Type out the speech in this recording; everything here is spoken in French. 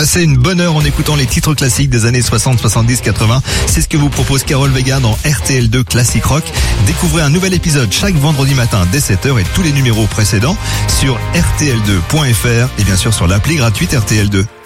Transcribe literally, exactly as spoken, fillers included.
passer une bonne heure en écoutant les titres classiques des années soixante, soixante-dix, quatre-vingts. C'est ce que vous propose Carole Vega dans R T L deux Classic Rock. Découvrez un nouvel épisode chaque vendredi matin dès sept heures et tous les numéros précédents sur R T L deux point F R et bien sûr sur l'appli gratuite R T L deux.